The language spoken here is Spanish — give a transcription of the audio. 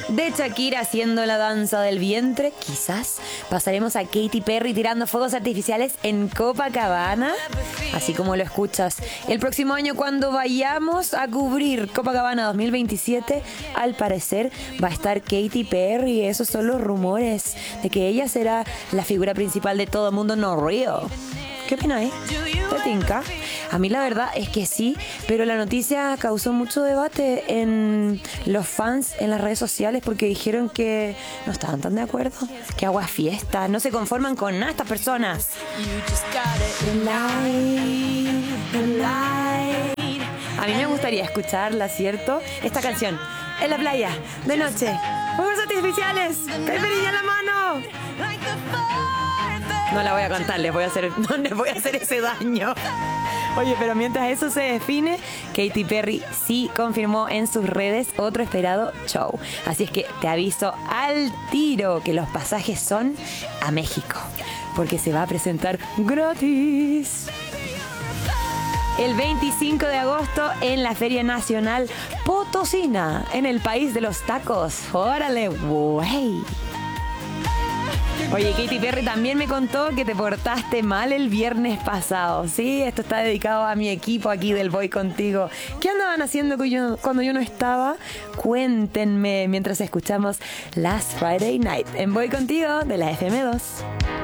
de Shakira haciendo la danza del vientre. Quizás pasaremos a Katy Perry tirando fuegos artificiales en Copacabana, así como lo escuchas. El próximo año, cuando vayamos a cubrir Copacabana 2027, al parecer va a estar Katy Perry. Esos son los rumores de que ella será la figura principal de Todo Mundo No Real. ¿Qué opináis? ¿Te tinca? A mí la verdad es que sí, pero la noticia causó mucho debate en los fans en las redes sociales porque dijeron que no estaban tan de acuerdo, que agua fiesta, no se conforman con nada estas personas. A mí me gustaría escucharla, ¿cierto? Esta canción, en la playa, de noche, fuegos artificiales, caipirinha en la mano. No la voy a cantar, no les voy a hacer ese daño. Oye, pero mientras eso se define, Katy Perry sí confirmó en sus redes otro esperado show. Así es que te aviso al tiro que los pasajes son a México, porque se va a presentar gratis el 25 de agosto en la Feria Nacional Potosina, en el país de los tacos. ¡Órale, güey! Oye, Katy Perry también me contó que te portaste mal el viernes pasado. Sí, esto está dedicado a mi equipo aquí del Voy Contigo. ¿Qué andaban haciendo cuando yo no estaba? Cuéntenme mientras escuchamos Last Friday Night en Voy Contigo de la FM2.